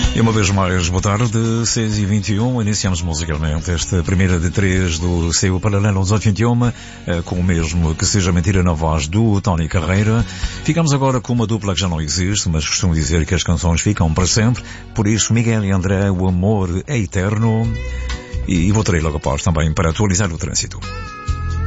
E uma vez mais, boa tarde, 6h21, iniciamos musicalmente esta primeira de três do seu Paralelo aos 81, com o mesmo Que Seja Mentira na voz do Tony Carreira. Ficamos agora com uma dupla que já não existe, mas costumo dizer que as canções ficam para sempre, por isso Miguel e André, o amor é eterno. E voltarei logo após também para atualizar o trânsito.